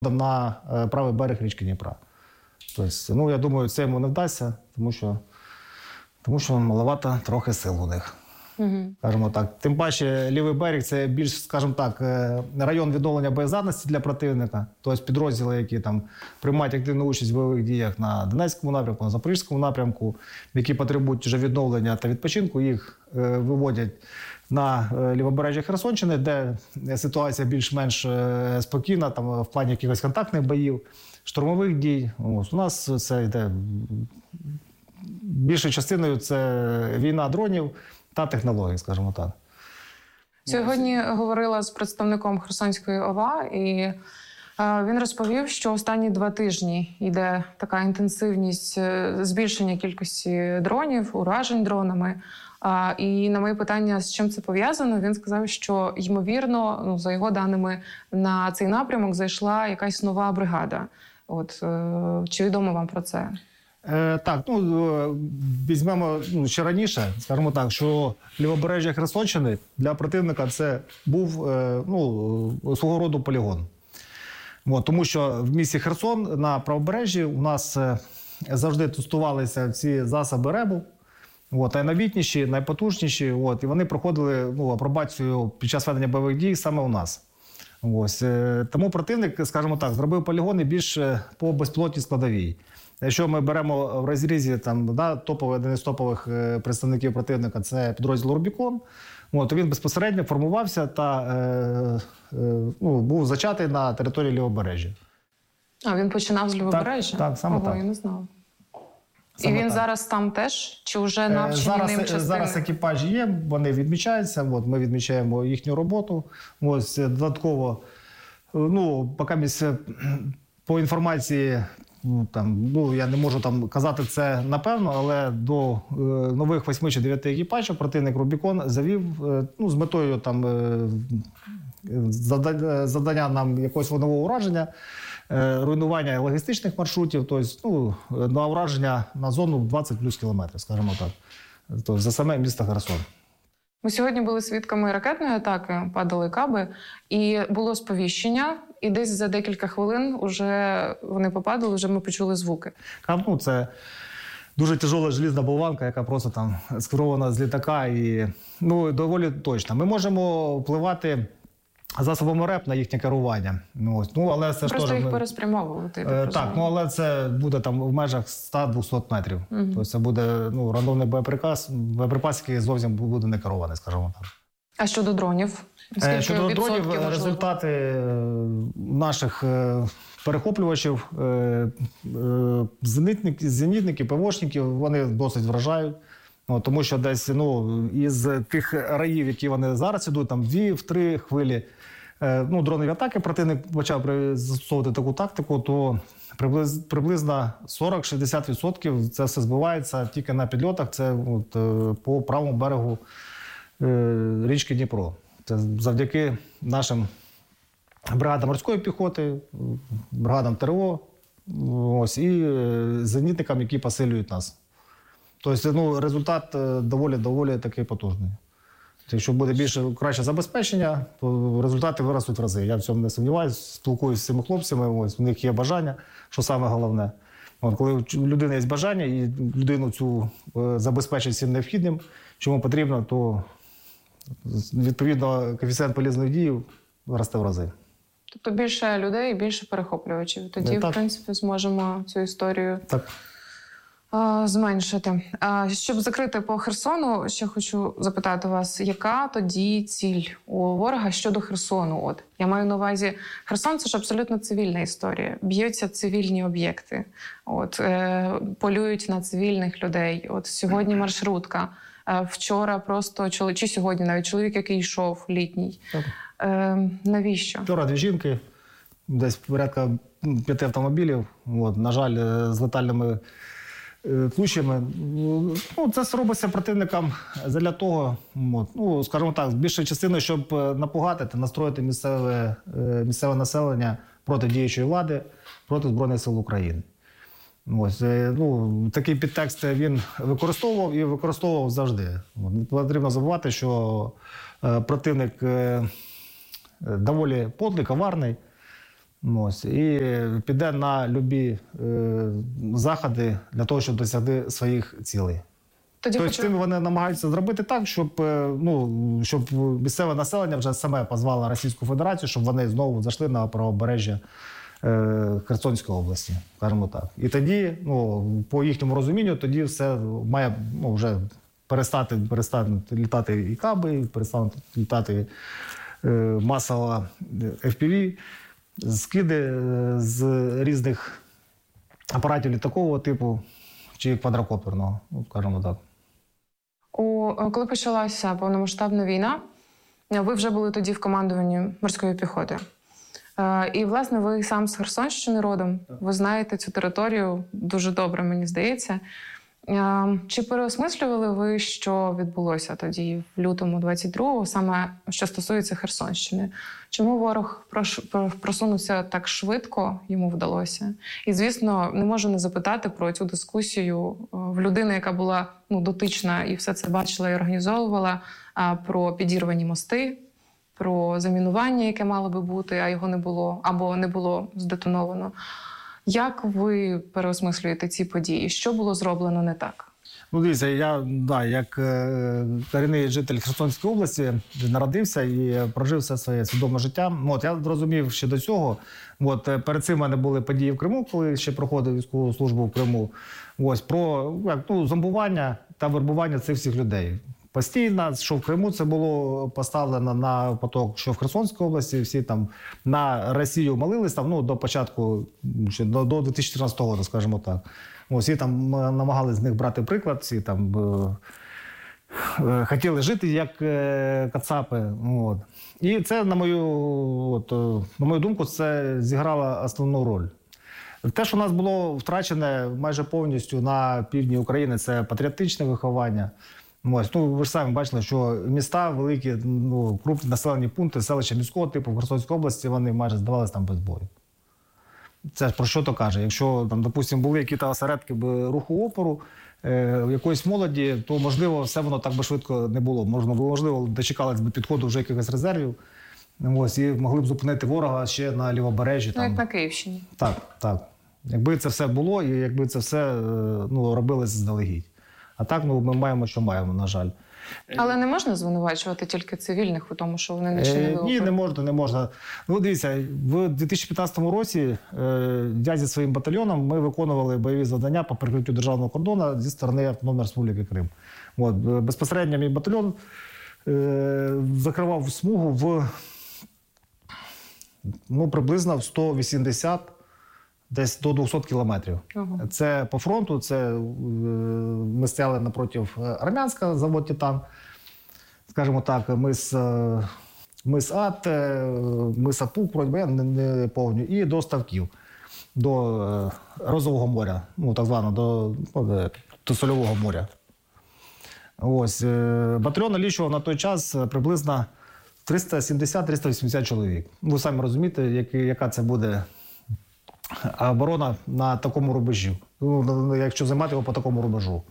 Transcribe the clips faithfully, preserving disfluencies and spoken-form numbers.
на правий берег річки Дніпра. Тобто, ну, я думаю, це йому не вдасться, тому що, тому що маловато трохи сил у них. Угу. Скажімо так. Тим паче, лівий берег – це більш, скажімо так, район відновлення боєздатності для противника. Тобто підрозділи, які там приймають активну участь в бойових діях на Донецькому напрямку, на Запорізькому напрямку, які потребують вже відновлення та відпочинку, їх е, виводять на лівобережжя Херсонщини, де ситуація більш-менш спокійна, там в плані якихось контактних боїв, штурмових дій. Ось, у нас це йде більшою частиною це війна дронів та технологій, скажімо так. Сьогодні говорила з представником Херсонської ОВА, і він розповів, що останні два тижні йде така інтенсивність збільшення кількості дронів, уражень дронами. А, і на моє питання, з чим це пов'язано, він сказав, що, ймовірно, ну, за його даними, на цей напрямок зайшла якась нова бригада. От, е, чи відомо вам про це? Е, так, ну, візьмемо ну, ще раніше, скажімо так, що лівобережжя Херсонщини для противника це був е, ну, свого роду полігон. От, тому що в місті Херсон на правобережжі у нас е, завжди тестувалися ці засоби РЕБу. От, найновітніші, найпотужніші, от, і вони проходили ну, апробацію під час ведення бойових дій саме у нас. Ось, е, тому противник, скажімо так, зробив полігони більше по безпілотній складовій. Якщо ми беремо в розрізі там, да, топових, один із топових е, представників противника, це підрозділ «Рубікон», от, то він безпосередньо формувався та е, е, ну, був зачатий на території лівобережжя. А, він починав з лівобережжя? Так, так, саме Ого, так. я не знала. Саме І він так. зараз там теж? Чи вже навчені зараз, ним частини? Зараз екіпажі є, вони відмічаються, от, ми відмічаємо їхню роботу. Ось, додатково, ну, поки місце, по інформації, ну, там, ну, я не можу там казати це напевно, але до е, нових восьми чи дев'яти екіпажів противник «Рубікон» завів е, ну, з метою там, е, завдання нам якогось вогневого ураження, руйнування логістичних маршрутів, тобто ну, на ураження на зону двадцять плюс кілометрів, скажімо так, тобто за саме місто Херсон. Ми сьогодні були свідками ракетної атаки, падали каби, і було сповіщення, і десь за декілька хвилин вже вони попадали, вже ми почули звуки. Каб, ну, це дуже тяжела желізна болванка, яка просто там скерована з літака і ну, доволі точно. Ми можемо впливати засобами РЕП на їхнє керування. Ну, ось. Ну, але це просто ж їх ми... переспрямовувати. Е, так, ну, але це буде там в межах сто-двісті метрів. Угу. Тобто це буде ну, рандомний боєприпас, боєприпас, який зовсім буде не керований, скажімо так. А щодо дронів? Скільки е, щодо дронів, можливо? результати наших е, перехоплювачів, е, е, зенітники, зенітники, ПВОшників, вони досить вражають. Ну, тому що десь ну, із тих раїв, які вони зараз ідуть, там дві, в три хвилі, е, ну, дронові атаки, противник почав застосовувати таку тактику, то приблиз, приблизно сорок-шістдесят відсотків це все збивається тільки на підльотах, це от, е, по правому берегу е, річки Дніпро. Це завдяки нашим бригадам морської піхоти, бригадам ТРО, ось, і е, зенітникам, які посилюють нас. Тобто ну, результат доволі-доволі такий потужний. Якщо буде більше, краще забезпечення, то результати виростуть в рази. Я в цьому не сумніваюся, спілкуюся з цими хлопцями, ось, у них є бажання, що саме головне. От, коли у людини є бажання і людину цю забезпечить всім необхідним, чому потрібно, то відповідно коефіцієнт полізної дії росте в рази. Тобто більше людей і більше перехоплювачів. Тоді, так. в принципі, зможемо цю історію так. зменшити. Щоб закрити по Херсону, ще хочу запитати вас, яка тоді ціль у ворога щодо Херсону? От я маю на увазі, Херсон – це ж абсолютно цивільна історія. Б'ються цивільні об'єкти, от е, полюють на цивільних людей. От сьогодні маршрутка, е, вчора просто чоловік, чи сьогодні навіть чоловік, який йшов літній. Е, навіщо? Вчора дві жінки, десь порядка п'яти автомобілів. От, на жаль, з летальними Ключами. Ну, це робиться противникам для того, от, ну, скажімо так, більшою частиною, щоб напугати та настроїти місцеве, місцеве населення проти діючої влади, проти Збройних сил України. Ось, ну, такий підтекст він використовував і використовував завжди. Не потрібно забувати, що противник доволі подлий, коварний. Ось, і піде на любі е, заходи для того, щоб досягти своїх цілей. Тоді Тобто хочу... тим вони намагаються зробити так, щоб, е, ну, щоб місцеве населення вже саме позвало Російську Федерацію, щоб вони знову зайшли на правобережжя е, Херсонської області, скажімо так. І тоді, ну, по їхньому розумінню, тоді все має, ну, вже перестати, перестати літати і каби, перестануть літати е, масово еф пі ві, скиди з різних апаратів літакового типу чи квадрокоптерного, ну, скажімо так. У, коли почалася повномасштабна війна, ви вже були тоді в командуванні морської піхоти. Е, і, власне, ви сам з Херсонщини родом. Ви знаєте цю територію дуже добре, мені здається. Е, чи переосмислювали ви, що відбулося тоді, в лютому двадцять другого, саме що стосується Херсонщини? Чому ворог просунувся так швидко, йому вдалося? І, звісно, не можу не запитати про цю дискусію в людини, яка була, ну, дотична і все це бачила і організовувала, про підірвані мости, про замінування, яке мало би бути, а його не було, або не було здетоновано. Як ви переосмислюєте ці події? Що було зроблено не так? Ну, дивіться, я, да, як е, корінний житель Херсонської області, народився і прожив все своє свідоме життя. От, я зрозумів ще до цього. От, перед цим в мене були події в Криму, коли ще проходив військову службу в Криму. Ось, про як, ну, зомбування та вербування цих всіх людей. Постійно, що в Криму це було поставлено на поток, що в Херсонській області всі там на Росію молились там, ну, до початку, ще до, до дві тисячі чотирнадцятого року, скажімо так. Ось, всі там намагалися з них брати приклад, всі там е, е, хотіли жити як е, кацапи. От. І це, на мою, от, на мою думку, це зіграло основну роль. Те, що у нас було втрачене майже повністю на півдні України, це патріотичне виховання. Ось, ну, ви ж самі бачили, що міста великі, ну, крупні населені пункти, селища міського типу в Херсонській області, вони майже здавалися там без бою. Це про що то каже? Якщо, там, допустимо, були якісь осередки руху опору, е, якоїсь молоді, то, можливо, все воно так би швидко не було. Можна, можливо, дочекались би підходу вже якихось резервів, ось, і могли б зупинити ворога ще на лівобережжі. Ну, там. як на Київщині. Так, так. Якби це все було, і якби це все, ну, робилося заздалегідь. А так, ну, ми маємо, що маємо, на жаль. Але не можна звинувачувати тільки цивільних у тому, що вони не чинили опору? Ні, не можна, не можна. Ну, дивіться, в дві тисячі п'ятнадцятому році е, я зі своїм батальйоном ми виконували бойові завдання по перекриттю державного кордону зі сторони Автономної Республіки Крим. От, безпосередньо мій батальйон е, закривав смугу в, ну, приблизно в сто вісімдесят, десь до двохсот кілометрів. Ага. Це по фронту, це е, ми стояли напроти Армянська, завод «Титан». Скажімо так, мис, мис Ат, мис Апук, я не, не пам'ятаю, і до ставків, до е, Розового моря, ну, так звано, до, ну, до Сольового моря. Ось, е, батальйон налічував на той час приблизно триста сімдесят - триста вісімдесят чоловік. Ви самі розумієте, як, яка це буде оборона на такому рубежі, ну, якщо займати його по такому рубежу.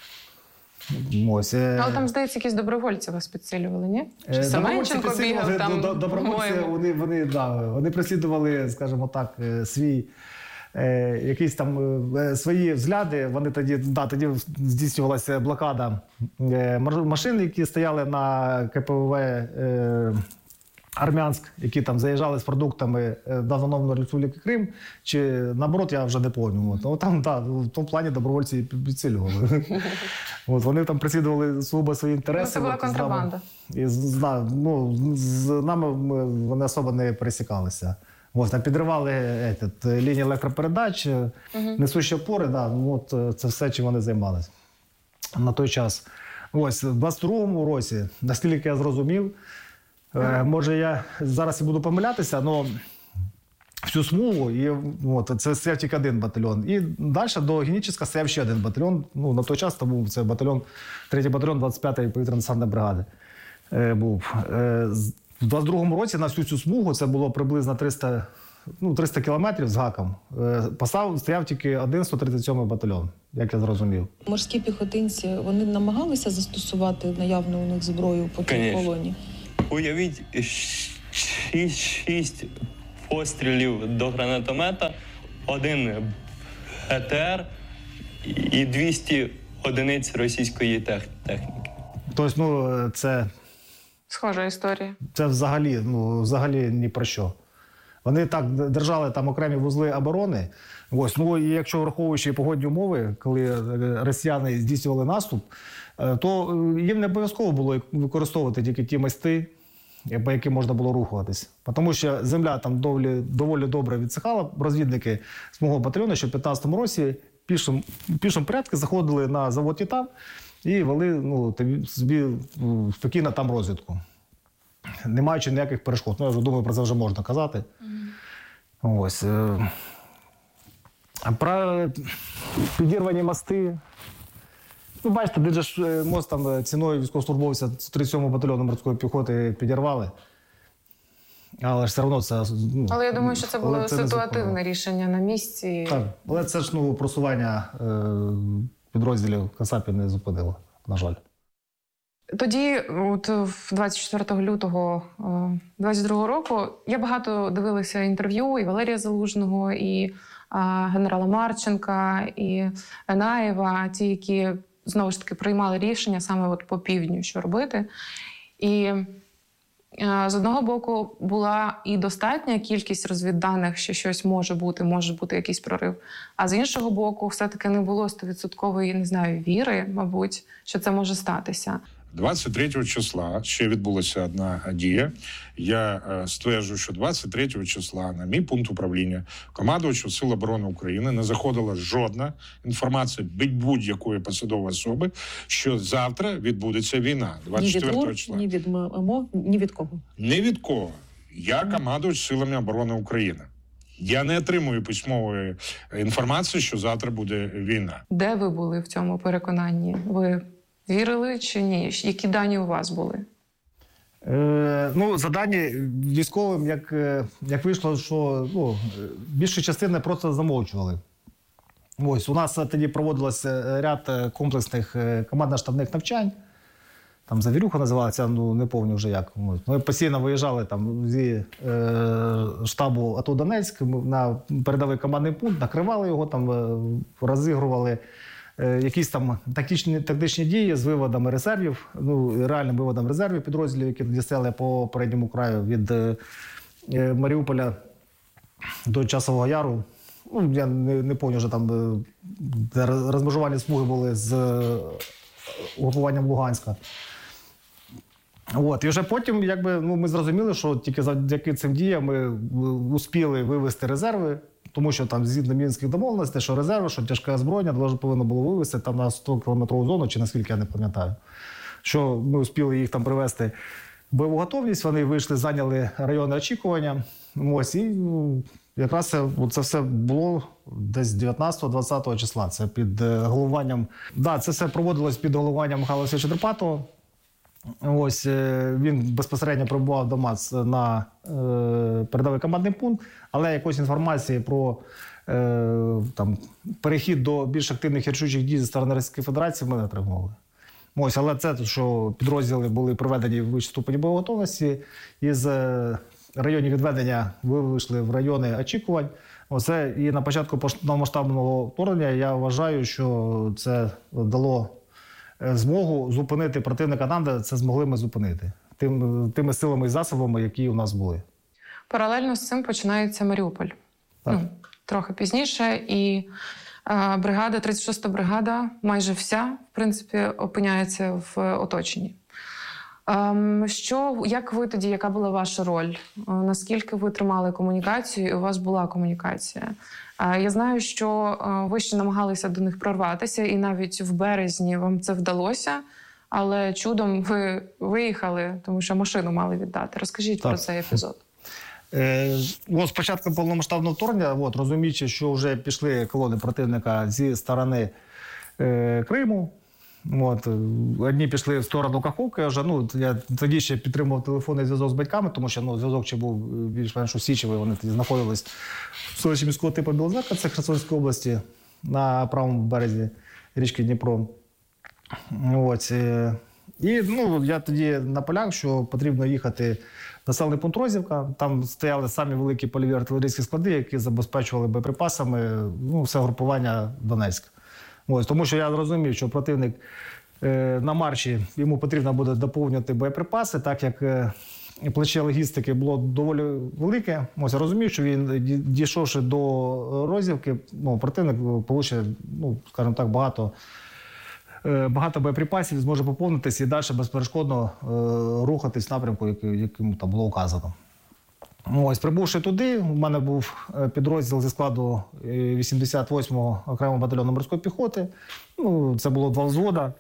Ось. Але там, здається, якісь добровольці вас підсилювали, ні? Чи Семенченко бігав там? Добровольці, вони, вони, да, вони переслідували, скажімо так, свій, е, якісь там е, свої взгляди. Вони тоді, да, тоді здійснювалася блокада е, машин, які стояли на ка пе ве е, Армянськ, які там заїжджали з продуктами до Автономної Республіки Крим, чи наоборот, я вже не пам'ятаю. Ну, там, да, в тому плані добровольці підсилювали. От, вони там переслідували сугубо свої інтереси. Ну, це була контрабанда. І з, ну, з нами ми, вони особо не пересікалися. От, там підривали етот, лінії електропередач, угу. несущі опори, да, от, це все, чим вони займалися на той час. Ось, в двадцять другому році, наскільки я зрозумів, Е, може, я зараз і буду помилятися, але всю смугу, і, от, це стояв тільки один батальйон. І далі до Геніческа стояв ще один батальйон. Ну, на той час це був це батальйон, третій батальйон двадцять п'ятої повітряно-десантної бригади. Е, був. Е, в двадцять другому році на всю цю смугу, це було приблизно триста, ну, триста кілометрів з гаком, е, постав, стояв тільки один сто тридцять сьомий батальйон, як я зрозумів. Морські піхотинці, вони намагалися застосувати наявну у них зброю по цій колоні? Уявіть, шість, шість пострілів до гранатомета, один БТР і двісті одиниць російської тех- техніки. Тобто, ну, це, Схожа історія. це взагалі, ну, взагалі ні про що. Вони так держали там окремі вузли оборони. Ось, ну, і якщо враховуючи погодні умови, коли росіяни здійснювали наступ, то їм не обов'язково було використовувати тільки ті мости, по яким можна було рухатись. Тому що земля там доволі, доволі добре відсихала. Розвідники з мого батальйону, що в п'ятнадцятому році пішим, пішим порядку заходили на завод «Титан» і вели, ну, собі спокійно там розвідку, не маючи ніяких перешкод. Ну, я вже думаю, про це вже можна казати. Mm. Ось. Про підірвані мости. Ну, бачите, де ж мост там ціною військовослужбовця тридцять сьомого батальйону морської піхоти підірвали. Але ж все одно це... Ну, але я думаю, що це було це ситуативне рішення на місці. Так, але це ж, ну, просування е, підрозділів Кацапів не зупинило, на жаль. Тоді, от двадцять четвертого лютого двадцять другого року, я багато дивилася інтерв'ю і Валерія Залужного, і а, генерала Марченка, і Енаєва, ті, які, знову ж таки, приймали рішення саме от по півдню, що робити. І а, з одного боку була і достатня кількість розвідданих, що щось може бути, може бути якийсь прорив. А з іншого боку, все-таки не було стовідсоткової, не знаю, віри, мабуть, що це може статися. двадцять третього числа ще відбулася одна дія. Я е, стверджую, що двадцять третього числа на мій пункт управління командувачу Сил оборони України не заходила жодна інформація від будь-якої посадової особи, що завтра відбудеться війна. двадцять четвертого числа. Ні від МО, ні від кого. Ні від кого. Я командувач Силами оборони України. Я не отримую письмової інформації, що завтра буде війна. Де ви були в цьому переконанні? Ви вірили чи ні? Які дані у вас були? Е, ну, за дані військовим, як, як вийшло, що, ну, більша частина просто замовчували. Ось, у нас тоді проводилося ряд комплексних командно-штабних навчань. Там Завірюха називалася, ну, не пам'ятаю вже як. Ми постійно виїжджали там зі е, штабу АТО Донецьк на передовий командний пункт, накривали його, там розігрували якісь там тактичні, тактичні дії з виводами резервів, ну, реальним виводом резервів підрозділів, які дістали по передньому краю від е, Маріуполя до Часового Яру. Ну, я не, не пам'ятаю, вже там де розмежувальні смуги були з угрупуванням Луганська. От, і вже потім, якби, ну, ми зрозуміли, що тільки завдяки цим діям ми успіли вивести резерви, тому що там згідно мінських домовленостей, що резерви, що тяжке озброєння повинно було вивести там на сто кілометрову зону, чи наскільки я не пам'ятаю. Що ми успіли їх там привести в бойову готовність, вони вийшли, зайняли райони очікування. Ось, і ну, якраз це, це все було десь дев'ятнадцятого-двадцятого числа. Це під головуванням... Да, це все проводилось під головуванням Михайла Васильовича Драпатова. Ось, він безпосередньо прибував до МАЦ на е, передовий командний пункт, але якоїсь інформації про е, там, перехід до більш активних і рішучих дій зі сторони Російської Федерації ми не отримували. Ось, але це, що підрозділи були приведені в вищій ступені бойової готовності, із е, районів відведення ви вийшли в райони очікувань. Оце і на початку повномасштабного вторгнення я вважаю, що це дало змогу зупинити противника там, де це змогли ми зупинити. Тим, тими силами і засобами, які у нас були. Паралельно з цим починається Маріуполь. Ну, трохи пізніше. І е, бригада, тридцять шоста бригада, майже вся, в принципі, опиняється в оточенні. Е, що, як ви тоді, яка була ваша роль? Е, наскільки ви тримали комунікацію, і у вас була комунікація? Я знаю, що ви ще намагалися до них прорватися, і навіть в березні вам це вдалося, але чудом ви виїхали, тому що машину мали віддати. Розкажіть так про цей епізод. Е, от спочатку повномасштабного вторгнення, от, розуміючи, що вже пішли колони противника зі сторони е, Криму, от, одні пішли в сторону Каховки, вже, ну, я тоді ще підтримував телефонний зв'язок з батьками, тому що ну, зв'язок ще був більш-менш усічевий, вони тоді знаходились в селищі міського типу Білозерка, це Херсонської області, на правому березі річки Дніпро. От, і ну, я тоді наполяг, що потрібно їхати населений пункт Розівка. Там стояли самі великі польові артилерійські склади, які забезпечували боєприпасами, ну, все групування Донецьк. Ось, тому що я розумів, що противник е, на марші, йому потрібно буде доповнювати боєприпаси, так як е, плече логістики було доволі велике. Ось, я розумів, що він, дійшовши до Розівки, ну, противник получить, ну, скажімо так, багато, е, багато боєприпасів, зможе поповнитися і далі безперешкодно е, рухатись в напрямку, який, яким там було указано. Ось, прибувши туди, у мене був підрозділ зі складу вісімдесят восьмого окремого батальйону морської піхоти. Ну, це було два взвода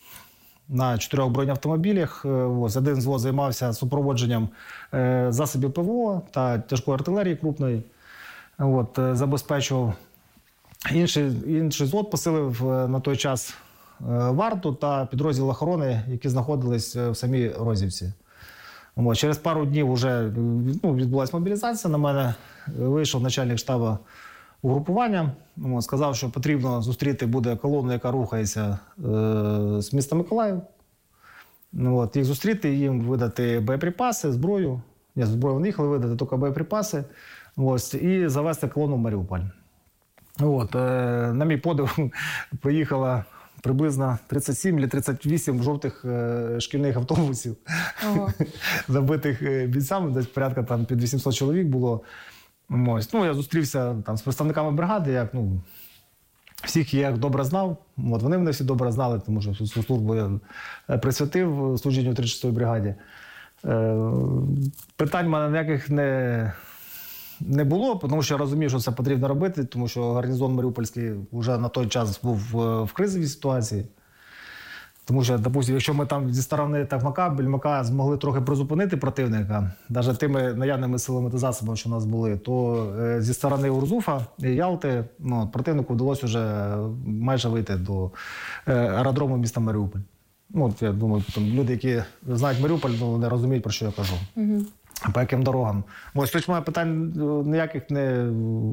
на чотирьох бронеавтомобілях. Ось, один взвод займався супроводженням засобів ПВО та тяжкої артилерії крупної. От, забезпечував. Інший, інший взвод посилив на той час варту та підрозділ охорони, які знаходились в самій Розівці. От, через пару днів вже, ну, відбулася мобілізація. На мене вийшов начальник штабу угрупування. От, сказав, що потрібно зустріти буде колону, яка рухається е, з міста Миколаїв. От, їх зустріти, їм видати боєприпаси, зброю. Ні, зброю вони їхали видати, тільки боєприпаси. Ось, і завести колону в Маріуполь. От, е, на мій подив приїхала приблизно тридцять сім чи тридцять вісім жовтих е, шкільних автобусів, Ого. забитих бійцями, десь порядка там під вісімсот чоловік було. Ось. Ну, я зустрівся там з представниками бригади, як, ну, всіх я їх добре знав. От, вони мене всі добре знали, тому що всю службу я присвятив служінню в тридцять шостій бригаді. Е, питань в мене ніяких не... Не було, тому що я розумів, що це потрібно робити, тому що гарнізон Маріупольський вже на той час був в кризовій ситуації. Тому що, допустим, якщо ми там зі сторони Токмака, Більмака змогли трохи призупинити противника, навіть тими наявними силами та засобами, що у нас були, то е, зі сторони Урзуфа і Ялти, ну, противнику вдалося вже майже вийти до е, аеродрому міста Маріуполь. Ну, от, я думаю, там люди, які знають Маріуполь, ну, вони розуміють, про що я кажу. Угу. По яким дорогам. Ось, хоч мене питань ніяких не,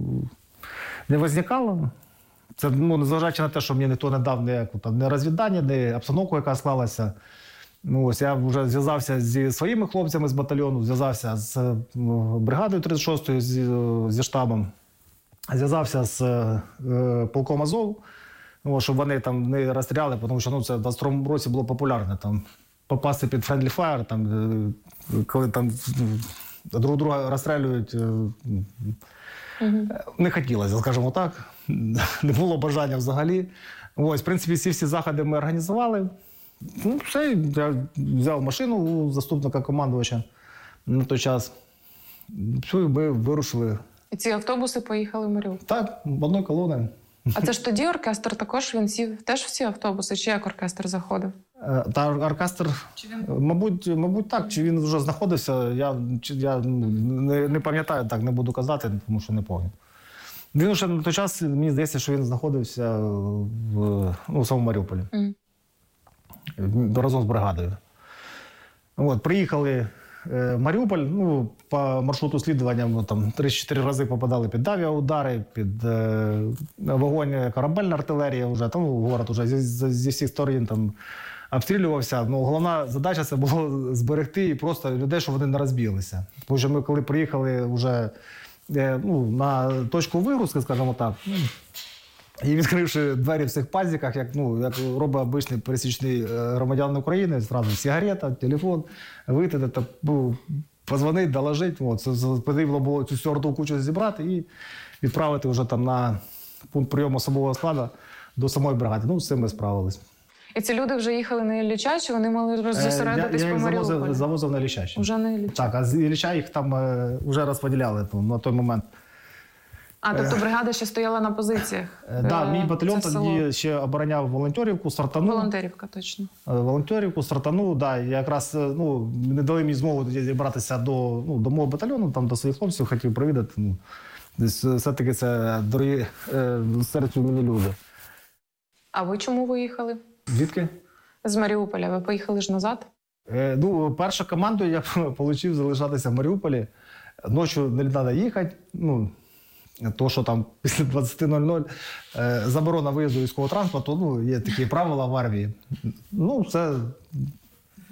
не возникало. Це, ну, незважаючи на те, що мені ніхто не дав ніяку там не розвідання, не обстановку, яка склалася. Ну, ось, я вже зв'язався зі своїми хлопцями з батальйону, зв'язався з бригадою тридцять шостої, зі, зі штабом, зв'язався з е, полком Азов, ну, щоб вони там не розстріляли, тому що, ну, це в двадцять другому році було популярне. Там, попасти під friendly fire, там, коли там друг друга розстрілюють, угу. не хотілося, скажімо так. Не було бажання взагалі. Ось, в принципі, всі всі заходи ми організували. Ну, все, я взяв машину у заступника командувача на той час. Все, і ми вирушили. І ці автобуси поїхали в Маріуполь? Так, в одній колоні. А це ж тоді оркестр також, він сів теж в ці автобуси? Чи як оркестр заходив? Та оркестр, мабуть, мабуть, так. Чи він вже знаходився, я, я не, не пам'ятаю, так, не буду казати, тому що не пам'ятаю. Він вже на той час, мені здається, що він знаходився в, ну, в самому Маріуполі. Mm. Разом з бригадою. От, приїхали в Маріуполь, ну, по маршруту слідування ми там три-чотири рази попадали під авіаудари, під е, вогонь корабельна артилерія, вже, там город вже зі, зі всіх сторін там обстрілювався. Ну, головна задача це було зберегти і просто людей, щоб вони не розбіглися. Тому що ми, коли приїхали вже е, ну, на точку вигрузки, скажімо так, і відкривши двері в цих пазіках, як, ну, як робить обичний пересічний громадянин України, зразу сигарета, телефон, вийти, та, ну, позвонити, доложити. От, це, потрібно було цю всю орду кучу зібрати і відправити вже там на пункт прийому особового складу до самої бригади. Ну, з цим ми справились. І ці люди вже їхали на Ілліча, чи вони мали зосередитись я, я по Маріуполю? Я їх завозив на Ілліча ще. Вже на Ілліча. Так, а з Ілліча їх там е, вже розподіляли там, на той момент. А, тобто бригада ще стояла на позиціях? Так, да, мій батальйон це тоді село. ще обороняв Волонтерівку, Сартану. Волонтерівка, точно. Волонтерівку, Сартану, да, якраз, ну, не дали мені змогу тоді зібратися до, ну, до мого батальйону, там, до своїх хлопців, хотів привідати. Ну, все-таки це дорогі е, серцю мені люди. А ви чому виїхали? Звідки? З Маріуполя. Ви поїхали ж назад? Е, ну, першу команду я отримав залишатися в Маріуполі. Ночі не треба їхати. Ну, то, що там після двадцяти нуль-нуль е, заборона виїзду військового транспорту, ну, є такі правила в армії. Ну, це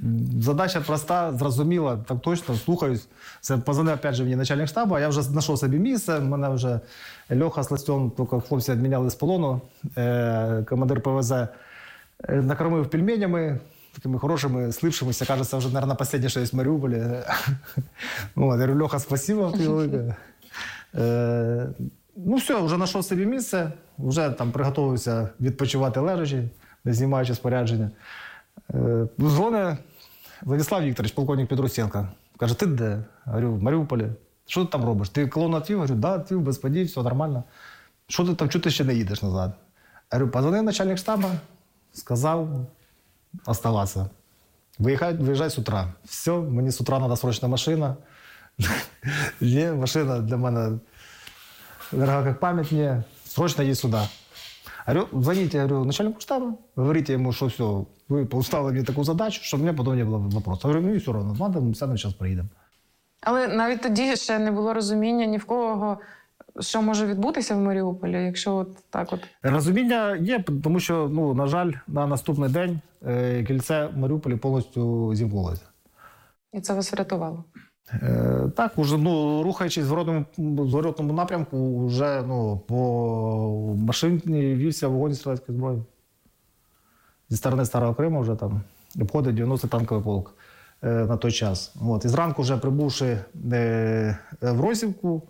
Задача проста, зрозуміла, так точно, слухаюсь. Це позвонив, опять же, мені начальник штабу, а я вже знайшов собі місце, мене вже Льоха з Ластьон, тільки хлопці відміняли з полону, е, командир ПВЗ, е, накормив пельменями, такими хорошими, слившимися, кажеться, вже, мабуть, останнє, що є в Маріуполі. От, я говорю, Льоха, спасибо, ти велике. Е, ну все, вже знайшов собі місце, вже там приготувався відпочивати лежачи, не знімаючи спорядження. Е, дзвонить Владислав Вікторович, полковник Петрусенко. Каже, ти де? Говорю, в Маріуполі. Що ти там робиш? Ти колону відвів? Говорю, да, відвів, без подій, все нормально. Що ти там, чого ти ще не їдеш назад? Говорю, позвонив начальник штабу, сказав оставатися. Виїжджай, виїжджай з утра. Все, мені з утра треба срочна машина. Ні, машина для мене дорога як пам'ять, ні. Срочно їдь сюди. Говорю, звоните, говорю, начальнику штаба, говорите ему, что все, вы поставили мне такую задачу, чтобы у меня потом не было вопросов. Я говорю, ну и все равно, ладно, мы сами сейчас приїдемо. Але навіть тоді ще не було розуміння ні в кого, що може відбутися в Маріуполі, якщо от так от. Розуміння є, тому що, ну, на жаль, на наступний день е, кільце в Маріуполі повністю зімкнулося. І це вас врятувало? Е, так, уже, ну, рухаючись в зворотному, в зворотному напрямку, вже, ну, по машині вівся вогонь стрілецької зброї. Зі сторони Старого Криму вже там обходить дев'яностий танковий полк е, на той час. От. І зранку вже прибувши е, в Росівку,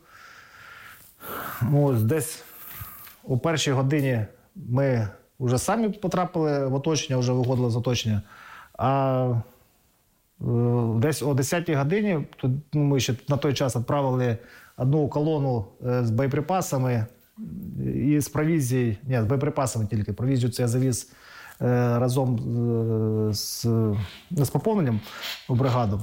ось десь о першій годині ми вже самі потрапили в оточення, вже виходили з оточення. А десь о десятій годині тут, ну, ми ще на той час відправили одну колону з боєприпасами і з провізією, ні, з боєприпасами тільки, провізію це я завіз е, разом з, з поповненням у бригаду.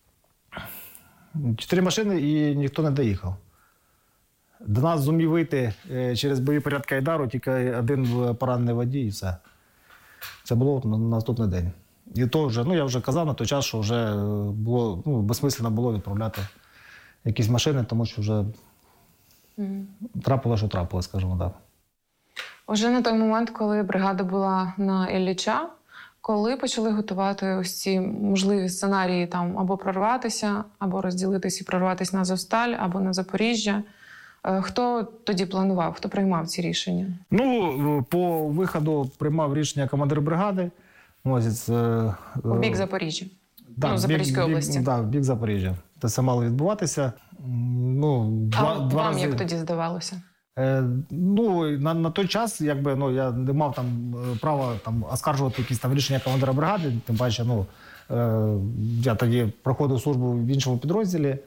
Чотири машини і ніхто не доїхав. До нас зумів вийти е, через боєпорядки Айдару тільки один поранений водій і все. Це було на наступний день. І то вже, ну я вже казав на той час, що вже було, ну, безсмислено було відправляти якісь машини, тому що вже mm. трапило, що трапило, скажімо так. Уже на той момент, коли бригада була на Ілліча, коли почали готувати ось ці можливі сценарії там або прорватися, або розділитися і прорватися на Азовсталь, або на Запоріжжя, хто тоді планував, хто приймав ці рішення? Ну, по виходу приймав рішення командир бригади. Ось, е, у бік Запоріжжя, да, ну, Запорізької бік, області. Так, да, в бік Запоріжжя. Це все мало відбуватися. Ну, два, а два вам рази. як тоді здавалося? Е, ну, на, на той час, якби, ну, я не мав там права там, оскаржувати якісь там рішення командира бригади, тим паче, ну, е, я тоді проходив службу в іншому підрозділі.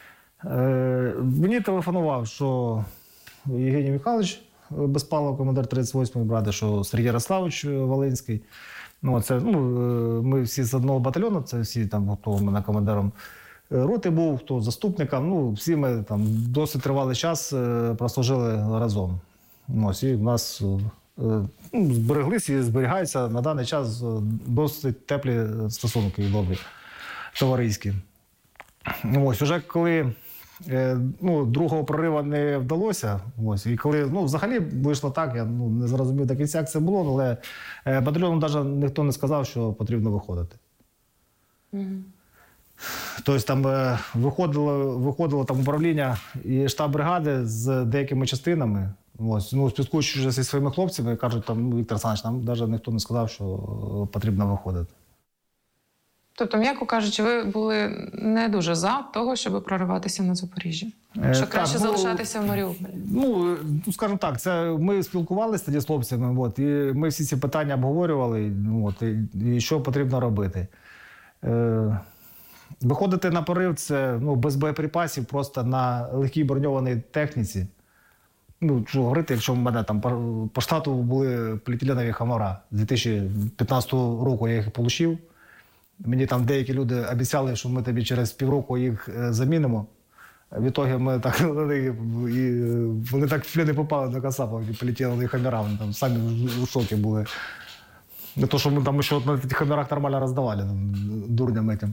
Е, мені телефонував, що Євгеній Михайлович Безпалов, командир тридцять восьмої бригади, що Сергій Ярославович Волинський. Ну, це, ну, ми всі з одного батальйону, це всі там, хто у мене командиром роти був, хто заступником. Ну, всі ми там досить тривалий час прослужили разом. Ось, і в нас ну, збереглися і зберігаються на даний час досить теплі стосунки і добрі, товариські. Ось, уже коли ну, другого прориву не вдалося, ось, і коли, ну, взагалі вийшло так, я ну, не зрозумів до кінця, як це було, але батальйону навіть ніхто не сказав, що потрібно виходити. Mm-hmm. Тобто там виходило, виходило там управління і штаб бригади з деякими частинами, ось, ну, спілкуючись зі своїми хлопцями, кажуть, там, Віктор Олександрович, нам навіть ніхто не сказав, що потрібно виходити. Тобто, м'яко кажучи, ви були не дуже за того, щоб прориватися на Запоріжжя? Е, що краще так, ну, залишатися в Маріуполі? Ну, скажімо так, це ми спілкувалися тоді з хлопцями, от, і ми всі ці питання обговорювали, от, і, і що потрібно робити. Е, виходити на порив – це ну, без боєприпасів, просто на легкій броньованій техніці. Ну, що говорити, якщо в мене там по, по штату були поліетиленові хамара. З дві тисячі п'ятнастого року я їх отримав. Мені там деякі люди обіцяли, що ми тобі через півроку їх замінимо. В ітогі ми так, і вони так в плен попали до Кацапа, і полетіли на хамера, вони там самі в шокі були. Не то, що ми там ще на цих хамерах нормально роздавали, там, дурням этим.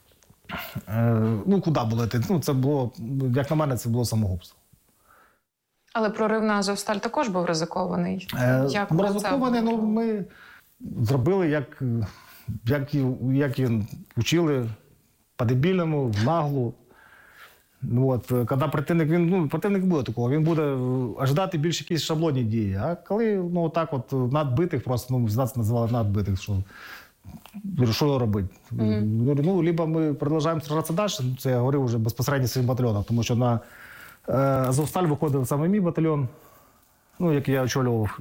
Ну, куди було йти? Ну, це було, як на мене, це було самогубство. Але прорив на Азовсталь також був ризикований. Е, як ризикований, ну, ми зробили, як, як, як він учили по-дебільному, в наглу. Ну, от, коли противник, він, ну, противник буде такого, він буде ожидати більш якісь шаблонні дії. А коли, ну, так от, надбитих, просто, ну, нас називали надбитих, що, що робити? Mm-hmm. Ну, либо ми продовжуємо сражатися далі, це я говорив вже безпосередньо своїм батальйоном, тому що на е, Азовсталь виходив саме мій батальйон, ну, який я очолював,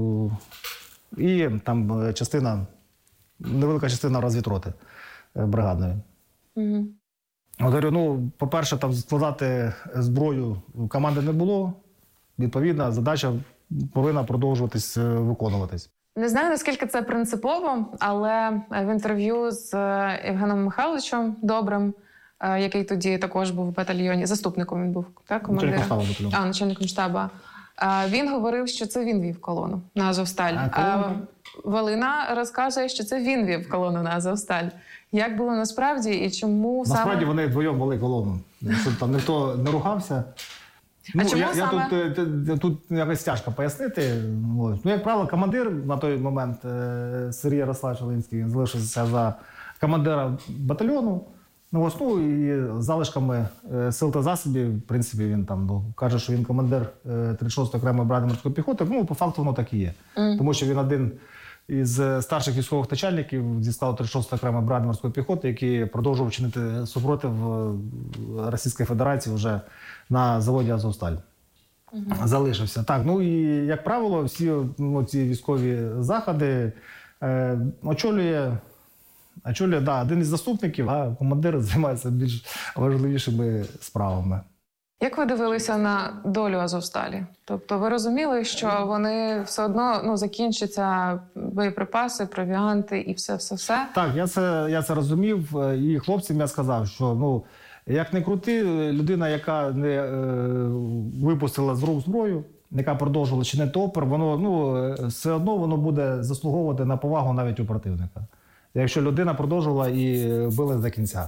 і там частина, невелика частина розвідроти бригадної. Mm-hmm. Говорю, ну, по-перше, там складати зброю команди не було. Відповідно, задача повинна продовжуватись, виконуватись. Не знаю, наскільки це принципово, але в інтерв'ю з Євгеном Михайловичем Добрим, який тоді також був в батальйоні, заступником він був, так, командиром? Начальником штабу батальйону. А, начальником штабу. Він говорив, що це він вів колону на Азовсталь. А, а Валина розкаже, що це він вів колону на Азовсталь. Як було насправді і чому саме... Насправді вони вдвоєм вели колону. Щоб там ніхто не ругався. А ну, чому я, саме? я тут, тут, тут якось тяжко пояснити. Ну, як правило, командир на той момент, Сергій Ярославович Волинський, він залишився за командира батальйону. Ну, ось, ну, і залишками сил та засобів, в принципі, він там ну, каже, що він командир тридцять шостої окремої бригади морської піхоти. Ну, по факту воно так і є. Mm. Тому що він один із старших військових начальників зі складу тридцять шостої окремої бригади морської піхоти, який продовжував чинити супротив Російської Федерації вже на заводі «Азовсталь». Mm-hmm. Залишився. Так, ну і, як правило, всі ну, ці військові заходи е, очолює Очолює, да, один із заступників, а командир займається більш важливішими справами. Як ви дивилися на долю Азовсталі? Тобто ви розуміли, що вони все одно ну, закінчаться боєприпаси, провіанти і все-все-все? Так, я це, я це розумів, і хлопцям я сказав, що ну, як не крути, людина, яка не е, випустила з рук зброю, яка продовжувала чинити опір, воно ну, все одно воно буде заслуговувати на повагу навіть у противника. Якщо людина продовжувала і била до кінця.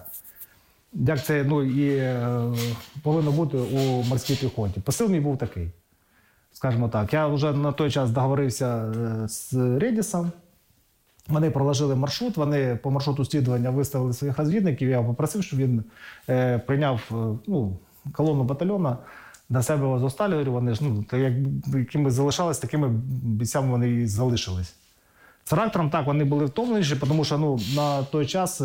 Як це ну, і е, повинно бути у морській піхоті. Посил мій був такий, скажімо так. Я вже на той час договорився з Редісом. Вони проложили маршрут, вони по маршруту слідування виставили своїх розвідників. Я попросив, щоб він е, прийняв ну, колону батальйону на себе в Азовсталі. Вони ж, ну, як, якими залишались, такими бійцями вони і залишились. З характером, так, вони були втомленіші, тому що ну, на той час,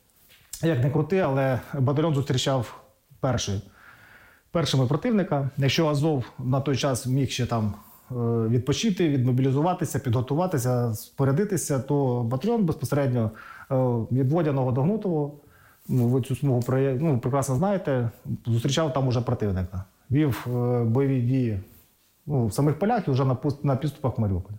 як не крути, але батальйон зустрічав перший, першими противника. Якщо Азов на той час міг ще там відпочити, відмобілізуватися, підготуватися, спорядитися, то батальйон безпосередньо від Водяного до Гнутового, ну, ви цю смугу ну, прекрасно знаєте, зустрічав там уже противника. Вів бойові дії ну, в самих полях і вже на, на підступах Маріуполя.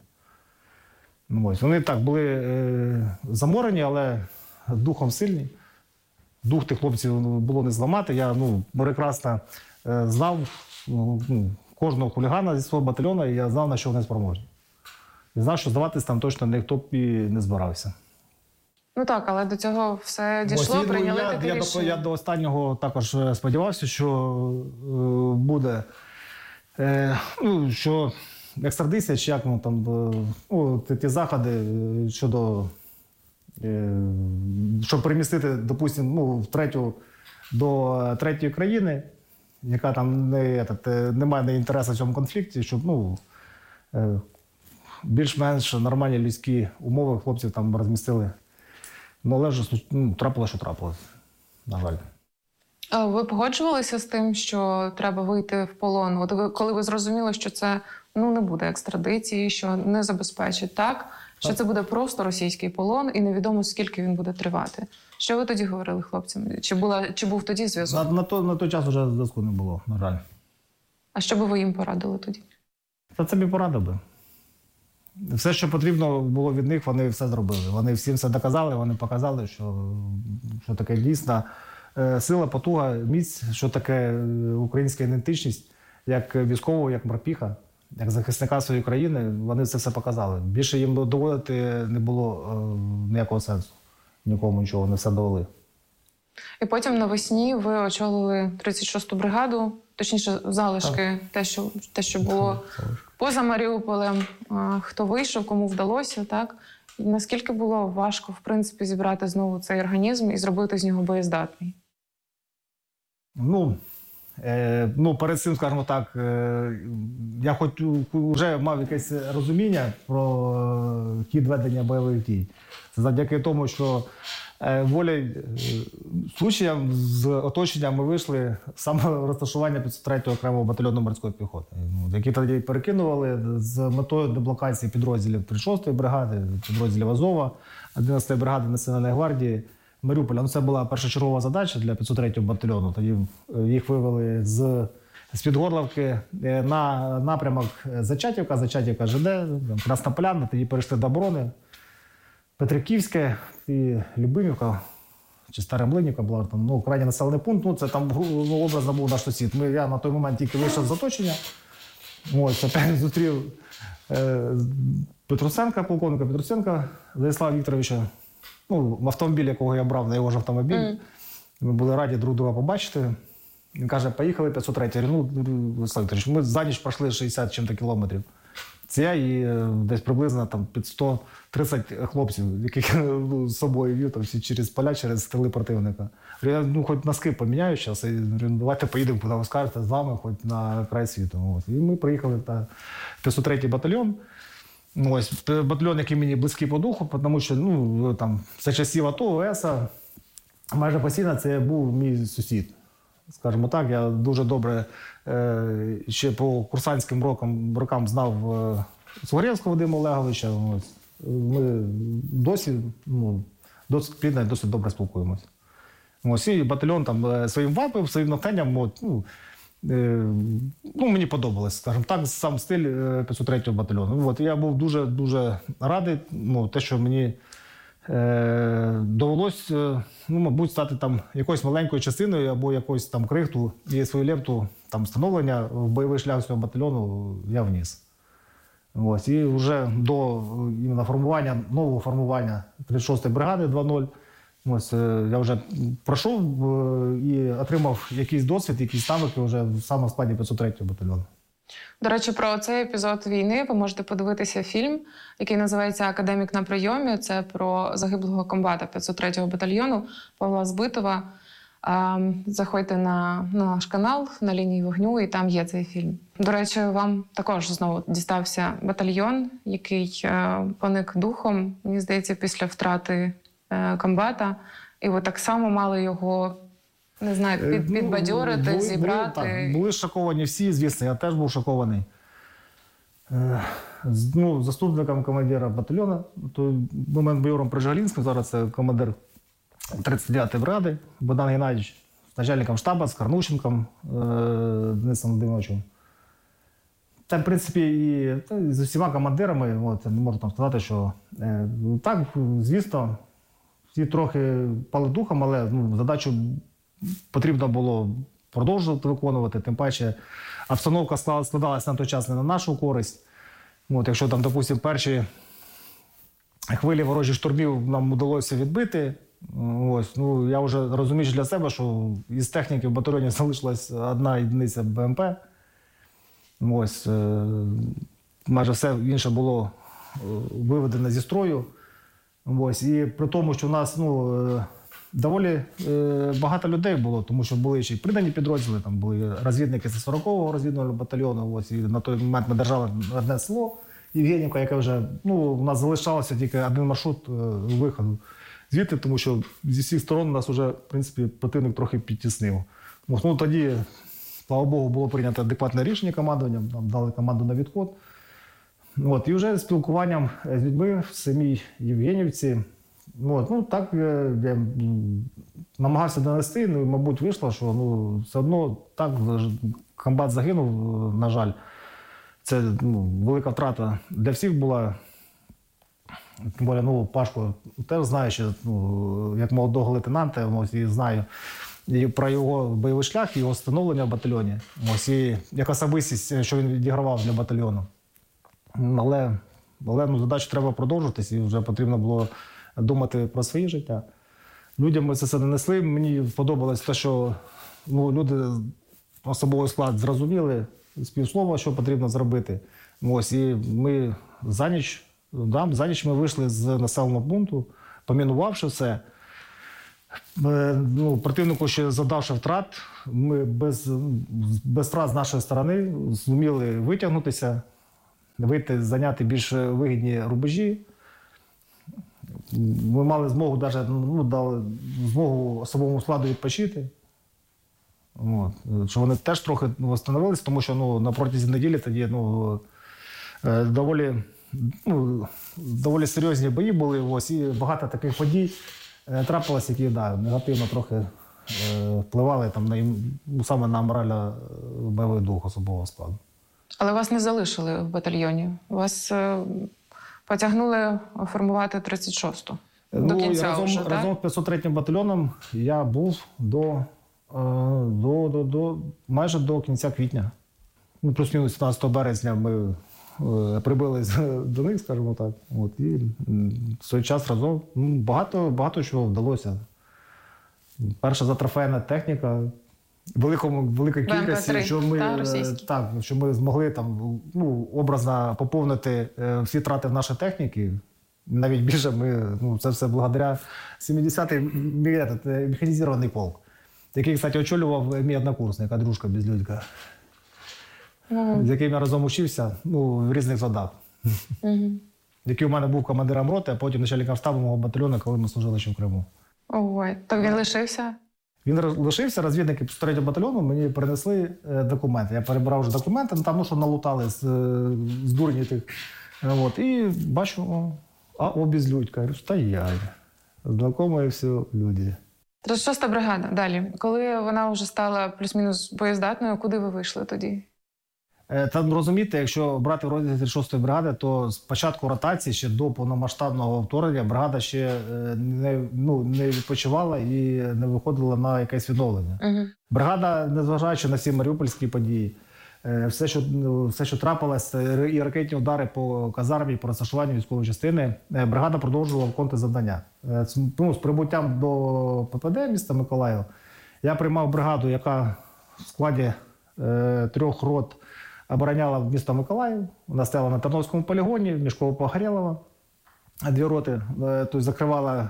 Ось. Вони так були е, заморені, але духом сильні. Дух тих хлопців було не зламати. Я ну, прекрасно е, знав ну, кожного хулігана зі свого батальйону, і я знав, на що вони спроможні. І знав, що здаватись там точно ніхто б і не збирався. Ну так, але до цього все дійшло, Ось, прийняли я, таке я, рішення. До, я до останнього також сподівався, що е, буде, е, ну, що екстрадиція, чи як ну, там, ну, ті заходи щодо, е, щоб перемістити, допустимо, ну, в третю, до третьої країни, яка там не, этот, не має інтересу в цьому конфлікті, щоб ну, е, більш-менш нормальні людські умови хлопців там розмістили. Ну, але ж ну, трапило, що трапилось, на жаль. А ви погоджувалися з тим, що треба вийти в полон? От ви, коли ви зрозуміли, що це ну, не буде екстрадиції, що не забезпечить так, що так. Це буде просто російський полон і невідомо, скільки він буде тривати. Що ви тоді говорили хлопцям? Чи, була, чи був тоді зв'язок? На, на, той, на той час вже зв'язку не було, на жаль. А що би ви їм порадили тоді? Та це б і порадив би. Все, що потрібно було від них, вони все зробили. Вони всім все доказали, вони показали, що, що таке дійсна сила, потуга, міць, що таке українська ідентичність, як військового, як морпіха, як захисника своєї країни. Вони це все показали. Більше їм доводити не було е, ніякого сенсу. Нікому нічого, вони все довели. І потім навесні ви очолили тридцять шосту бригаду, точніше, залишки, те що, те, що було поза Маріуполем, хто вийшов, кому вдалося, так? Наскільки було важко, в принципі, зібрати знову цей організм і зробити з нього боєздатний? Ну, е, ну, перед цим, скажімо так, е, я хоч вже мав якесь розуміння про е, хід ведення бойових дій. Це завдяки тому, що е, волею е, случаям з оточення ми вийшли саме розташування п'ятсот третього окремого батальйону морської піхоти, ну, які тоді перекинували з метою деблокації підрозділів тридцять шостої бригади, підрозділів Азова, одинадцятої бригади Національної гвардії Маріуполя. Ну, це була першочергова задача для п'ятсот третього батальйону. Тоді їх вивели з, з Підгорлівки на напрямок Зачатівка, Зачатівка ЖД, Краснополяна, тоді перейшли до оборони. Петриківське і Любимівка, чи Стара Млинівка була там, ну, крайній населений пункт. Ну, це там, ну, образно був наш сусід. Ми, я на той момент тільки вийшов з оточення. Ось, опять зустрів е, Петрусенка, полковника Петрусенка, Владислава Вікторовича. Ну, в автомобіль, якого я брав, на його ж автомобіль. Mm. Ми були раді друг друга побачити. Він каже, поїхали п'ятсот третій. Я говорю, ну, Владислав Вікторович, ми за ніч пройшли шістдесят чим-то кілометрів. Це я і е, десь приблизно там, під сто тридцять хлопців, яких ну, з собою вів там, всі через поля, через стріли противника. Я ну, хоч носки поміняю зараз, і говорю, давайте поїдемо, куди ви скажете, з вами, хоч на край світу. Ось. І ми приїхали на п'ятсот третій батальйон. Ось, батальйон, який мені близький по духу, тому що ну, там, за часів АТО, ОЕСа, майже постійно це був мій сусід. Скажімо так, я дуже добре е, ще по курсантським рокам, рокам знав е, Сугорєвського Вадима Олеговича. Ось. Ми досі, ну, досить плідно і досить добре спілкуємося. Ось, і батальйон там своїм вайпом, своїм навчанням, от, ну, е, ну, мені подобалось, скажімо так, сам стиль п'ятсот третього батальйону. От, я був дуже-дуже радий, ну, те, що мені Е, довелось, е, ну, мабуть, стати там якоюсь маленькою частиною або якоюсь там крихту і свою лепту там встановлення в бойовий шлях цього батальйону я вніс. Ось. І вже до іменно формування, нового формування тридцять шостої бригади два нуль, ось, е, я вже пройшов е, і отримав якийсь досвід, якісь навики вже саме в складі п'ятсот третього батальйону. До речі, про цей епізод війни ви можете подивитися фільм, який називається «Академік на прийомі». Це про загиблого комбата п'ятсот третього батальйону Павла Збитова. Заходьте на, на наш канал «На лінії вогню» і там є цей фільм. До речі, вам також знову дістався батальйон, який поник духом, мені здається, після втрати комбата. І ви так само мали його... Не знаю, під, підбадьорити, були, зібрати. Були, так, були шоковані всі, звісно, я теж був шокований. Ну, заступником командира батальйону, то момент майором Прижгалінським, зараз це командир тридцять дев'ятої бригади, Богдан Геннадійович, з начальником штабу, з Карнущенком Денисом Володимировичем. Та, в принципі, і, та, і з усіма командирами, от, не можу там сказати, що е, так, звісно, всі трохи пали духом, але ну, задачу потрібно було продовжувати виконувати, тим паче обстановка складалася на той час не на нашу користь. От, якщо там, допустимо, перші хвилі ворожих штурмів нам вдалося відбити, ось, ну, я вже розумію для себе, що із техніки в батальйоні залишилась одна єдиниця БМП. Ось, майже все інше було виведено зі строю. Ось, і при тому, що у нас ну, доволі е, багато людей було, тому що були ще й придані підрозділи, там були розвідники з сорокового розвідного батальйону. Ось, і на той момент ми держали одне село Євгенівка, яке вже, ну, у нас залишався тільки один маршрут е, виходу звідти, тому що зі всіх сторон нас вже, в принципі, противник трохи підтіснив. Ось, ну, тоді, слава Богу, було прийнято адекватне рішення командуванням, нам дали команду на відход. От, і вже спілкуванням з людьми в самій Євгенівці, от, ну, так я намагався донести, ну, мабуть, вийшло, що ну, все одно так комбат загинув, на жаль. Це ну, велика втрата для всіх була. Тим більше, ну, Пашко теж знає, що ну, як молодого лейтенанта, ось, і знаю і про його бойовий шлях, його становлення в батальйоні, ось, і як особистість, що він відігравав для батальйону. Але, але ну, задачу треба продовжуватись, і вже потрібно було думати про своє життя. Людям ми це все донесли. Мені сподобалось те, що ну, люди особовий склад зрозуміли з півслова, що потрібно зробити. Ось, і ми за ніч Да, за ніч ми вийшли з населеного пункту, помінувавши все. Е, ну, противнику ще завдавши втрат, ми без, без втрат з нашої сторони зуміли витягнутися, вийти, зайняти більш вигідні рубежі. Ми мали змогу, навіть, ну, дали змогу особовому складу відпочити. От. Що вони теж трохи встановились, тому що ну, на протязі неділі тоді ну, доволі, ну, доволі серйозні бої були. Ось, і багато таких подій трапилось, які да, негативно трохи е, впливали там, на, ну, саме на морально-бойовий дух особового складу. Але вас не залишили в батальйоні. Вас е, потягнули формувати тридцять шосту. До кінця разом, вже, разом з п'ятсот третім батальйоном я був до, до, до, до, майже до кінця квітня. Ну, плюс-мінус сімнадцятого березня ми е, прибили до них, скажімо так. От, і в той час разом ну, багато, багато чого вдалося. Перша затрофейна техніка, великому, велика кількість, що ми, та, так, що ми змогли там, ну, образно поповнити е, всі трати в нашій техніці. Навіть більше ми, ну, це все благодаря сімдесятий механізований полк, який, кстати, очолював мій однокурсник, Андрюшка Безлюдька, mm-hmm. з яким я разом учився ну, в різних задах. Mm-hmm. Який у мене був командиром роти, а потім начальником штабу мого батальйону, коли ми служили ще в Криму. Ой, так він лишився? Він лишився, розвідники п'ятсот третього батальйону мені принесли е, документи. Я перебрав вже документи, ну, там ну, що налутали з, з дурні тих. От, і бачу, о, а обізлюдька. Я кажу, стоять. Знакомі всі люди. тридцять шоста бригада, далі. Коли вона вже стала плюс-мінус боєздатною, куди ви вийшли тоді? Там, розумієте, якщо брати в розділі тридцять шостої бригади, то з початку ротації, ще до повномасштабного вторгнення, бригада ще не, ну, не відпочивала і не виходила на якесь відновлення. Угу. Бригада, незважаючи на всі маріупольські події, все, що, все, що трапилось, і ракетні удари по казармі, по розташуванню військової частини, бригада продовжувала виконувати завдання. Ну, з прибуттям до ППД міста Миколаїв я приймав бригаду, яка в складі е, трьох рот обороняла місто Миколаїв. Вона стояла на Тарновському полігоні, в Мішково-Погорєлово. Дві роти, тобто закривала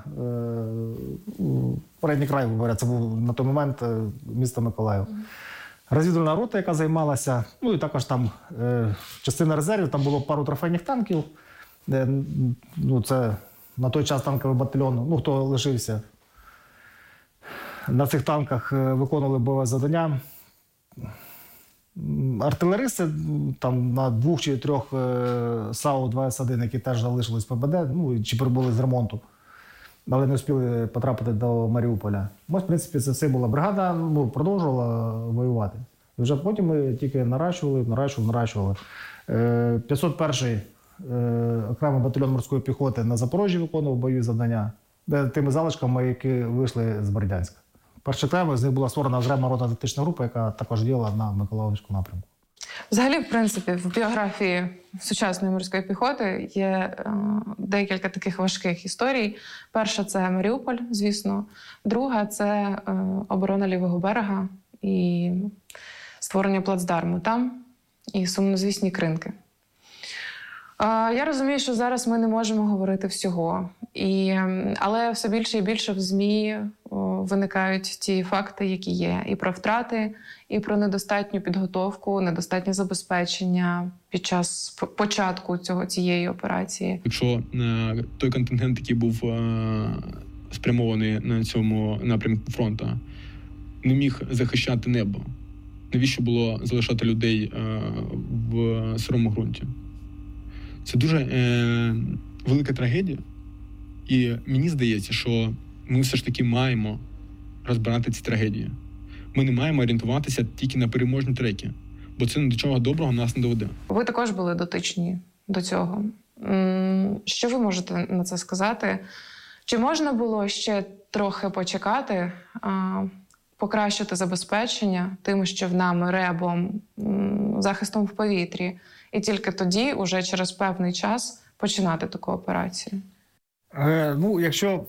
передній край, говорять, це був на той момент місто Миколаїв. Розвідувальна рота, яка займалася, ну і також там е, частина резервів, там було пару трофейних танків. Е, ну, це на той час танковий батальйон, ну хто лишився. На цих танках виконували бойове завдання. Артилеристи там на двох чи трьох САУ два С один, які теж залишились в ПБД, ну, чи прибули з ремонту, але не встигли потрапити до Маріуполя. Ось, в принципі, це все була бригада, ну, продовжувала воювати. І вже потім ми тільки наращували, наращували, наращували. п'ятсот перший окремий батальйон морської піхоти на Запоріжжі виконував бойові завдання, тими залишками, які вийшли з Бердянська. Перший теми з них була створена окрема ротно-тактична група, яка також діяла на Миколаївському напрямку. Взагалі, в принципі, в біографії сучасної морської піхоти є е, декілька таких важких історій. Перша – це Маріуполь, звісно. Друга – це е, оборона лівого берега і створення плацдарму там, і сумнозвісні Кринки. Я розумію, що зараз ми не можемо говорити всього, і, але все більше і більше в ЗМІ о, виникають ті факти, які є. І про втрати, і про недостатню підготовку, недостатнє забезпечення під час початку цього, цієї операції. Якщо е, той контингент, який був е, спрямований на цьому напрямку фронту, не міг захищати небо, навіщо було залишати людей е, в сирому ґрунті? Це дуже е, велика трагедія. І мені здається, що ми все ж таки маємо розбирати ці трагедії. Ми не маємо орієнтуватися тільки на переможні треки, бо це ні до чого доброго нас не доведе. Ви також були дотичні до цього. Що ви можете на це сказати? Чи можна було ще трохи почекати, покращити забезпечення тим, що в нами ребом, захистом в повітрі, і тільки тоді, уже через певний час, починати таку операцію? Е, ну, якщо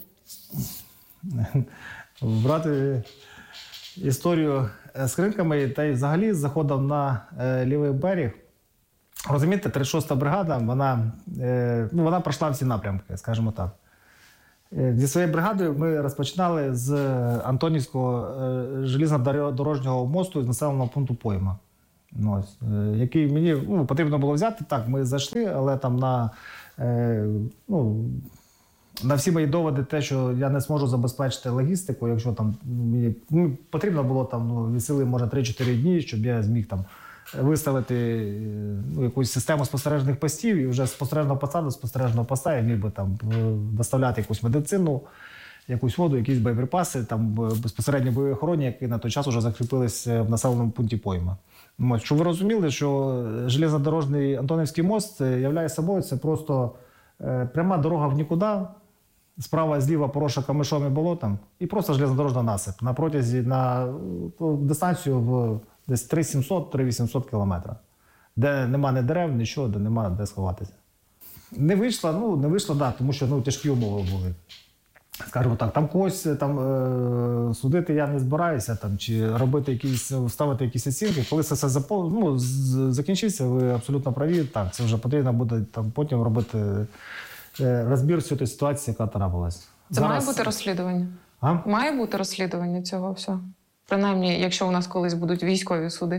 брати історію з Кринками, та й взагалі з заходом на е, лівий берег, розумієте, тридцять шоста бригада, вона, е, ну, вона пройшла всі напрямки, скажімо так. Е, зі своєю бригадою ми розпочинали з Антонівського е, железнодорожнього мосту з населеного пункту Пойма. Ось, е, який мені ну, потрібно було взяти. Так, ми зайшли, але там на, е, ну, на всі мої доводи те, що я не зможу забезпечити логістику, якщо там мені ну, потрібно було там ну, від сили, може, три-чотири дні, щоб я зміг там виставити ну, якусь систему спостережних постів, і вже з спостережного поста до спостережного поста я міг би там доставляти якусь медицину, якусь воду, якісь боєприпаси, там безпосередньо бойові охороні, які на той час вже закріпилися в населеному пункті Пойма. Щоб ви розуміли, що железнодорожний Антонівський мост являє собою це просто пряма дорога в нікуди, справа і зліва поросша камишом і болотом, і просто железнодорожна насип на протязі, на дистанцію в десь три сімсот - три вісімсот кілометрів, де нема ні дерев, нічого, де нема де сховатися. Не вийшло, ну, не вийшло, да, тому що ну, тяжкі умови були. Скажімо так, там когось там, е- судити я не збираюся, там, чи робити якісь, ставити якісь оцінки. Коли це все запо... ну, з- закінчиться, ви абсолютно праві, так, це вже потрібно буде там, потім робити е- розбір всієї ситуації, яка трапилась. Це Зараз... має бути розслідування? А? Має бути розслідування цього всього? Принаймні, якщо у нас колись будуть військові суди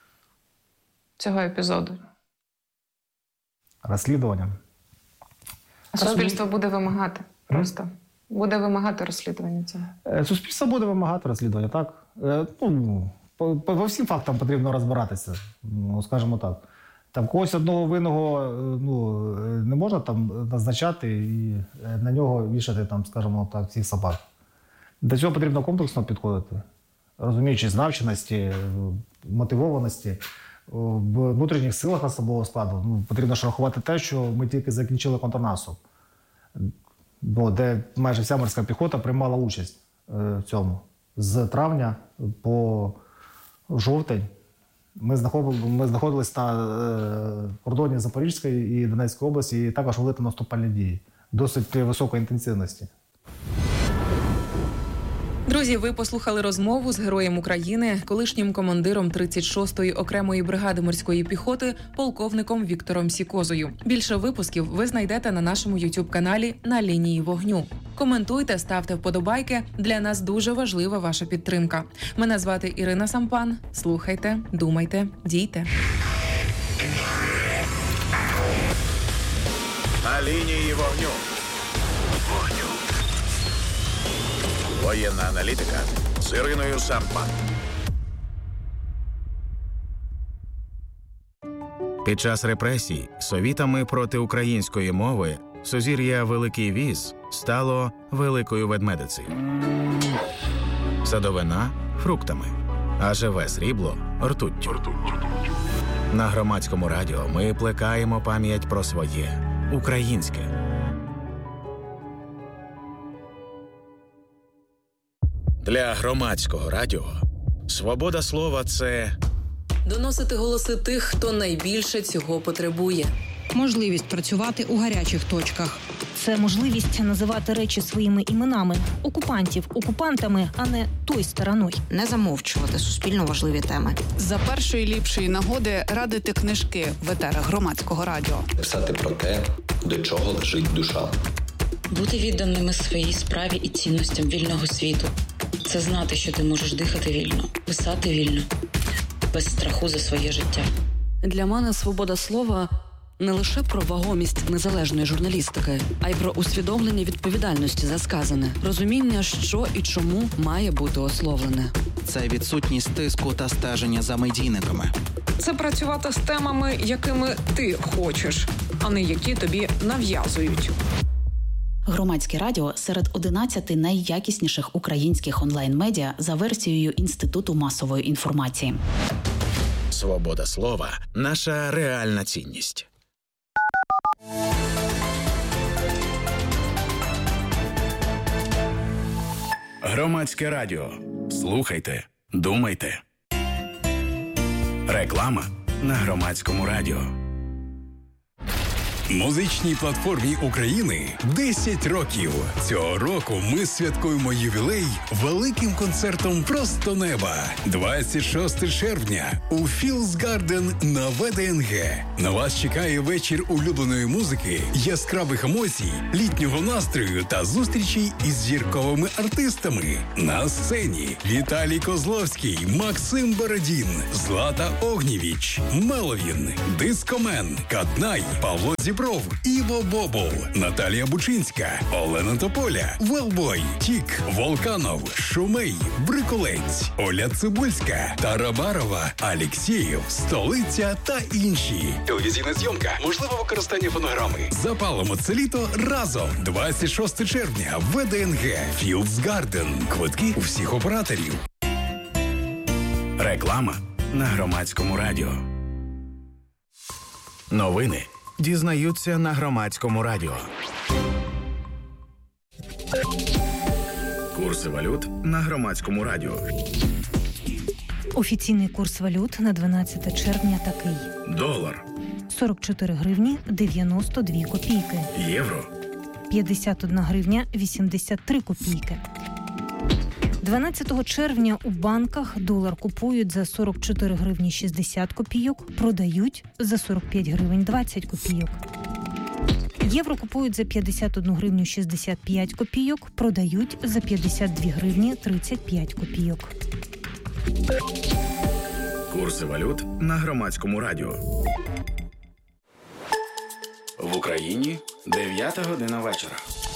цього епізоду. Розслідування. А суспільство буде вимагати просто. Буде вимагати розслідування цього. Е, Суспільство буде вимагати розслідування, так. Е, Ну, по, по, по всім фактам потрібно розбиратися, ну, скажімо так. Там когось одного винного е, ну, не можна там назначати і е, на нього вішати, там, скажімо так, всіх собак. До цього потрібно комплексно підходити, розуміючи навченості, мотивованості, в внутрішніх силах особового складу. Ну, потрібно ж рахувати те, що ми тільки закінчили контрнаступ, де майже вся морська піхота приймала участь в цьому. З травня по жовтень ми знаходилися ми знаходились на кордоні Запорізької і Донецької області, і також вели там наступальні дії досить високої інтенсивності. Друзі, ви послухали розмову з героєм України, колишнім командиром тридцять шостої окремої бригади морської піхоти, полковником Віктором Сікозою. Більше випусків ви знайдете на нашому ютуб-каналі «На лінії вогню». Коментуйте, ставте вподобайки. Для нас дуже важлива ваша підтримка. Мене звати Ірина Сампан. Слухайте, думайте, дійте. На лінії вогню. Воєнна аналітика з Іриною Сампан. Під час репресій совітами проти української мови сузір'я Великий Віз стало Великою Ведмедицею. Садовина – фруктами, а живе срібло – ртуттю. На Громадському радіо ми плекаємо пам'ять про своє – українське. Для Громадського радіо свобода слова – це Доносити голоси тих, хто найбільше цього потребує. Можливість працювати у гарячих точках. Це можливість називати речі своїми іменами. Окупантів окупантами, а не той стороною. Не замовчувати суспільно важливі теми. За першої ліпшої нагоди радити книжки в етерах Громадського радіо. Писати про те, до чого лежить душа. Бути відданими своїй справі і цінностям вільного світу. Це знати, що ти можеш дихати вільно, писати вільно, без страху за своє життя. Для мене свобода слова не лише про вагомість незалежної журналістики, а й про усвідомлення відповідальності за сказане, розуміння, що і чому має бути ословлене. Це відсутність тиску та стеження за медійниками. Це працювати з темами, якими ти хочеш, а не які тобі нав'язують. Громадське радіо серед одинадцяти найякісніших українських онлайн-медіа за версією Інституту масової інформації. свобода слова – наша реальна цінність. Громадське радіо. Слухайте, думайте. Реклама на Громадському радіо. Музичній платформі України десять років. Цього року ми святкуємо ювілей великим концертом «Просто неба». двадцять шостого червня у Філдс Гарден на ВДНГ. На вас чекає вечір улюбленої музики, яскравих емоцій, літнього настрою та зустрічей із зірковими артистами. На сцені Віталій Козловський, Максим Бородін, Злата Огнєвіч, Меловін, Дискомен, Каднай, Павло Зібров, Іво Бобол, Наталія Бучинська, Олена Тополя, Велбой, Тік, Волканов, Шумей, Бриколець, Оля Цибульська, Тарабарова, Алєксєєв, Столиця та інші. Телевізійна зйомка, можливе використання фонограми. Запалимо це літо разом. двадцять шостого червня, ВДНГ, Філдс Гарден. Квитки у всіх операторів. Реклама на Громадському радіо. Новини дізнаються на Громадському радіо. Курси валют на Громадському радіо. Офіційний курс валют на дванадцяте червня такий. Долар. сорок чотири гривні дев'яносто дві копійки. Євро. п'ятдесят одна гривня вісімдесят три копійки. дванадцятого червня у банках долар купують за сорок чотири гривні шістдесят копійок, продають за сорок п'ять гривень двадцять копійок. Євро купують за п'ятдесят одну гривню шістдесят п'ять копійок, продають за п'ятдесят дві гривні тридцять п'ять копійок. Курси валют на Громадському радіо. В Україні дев'ята година вечора.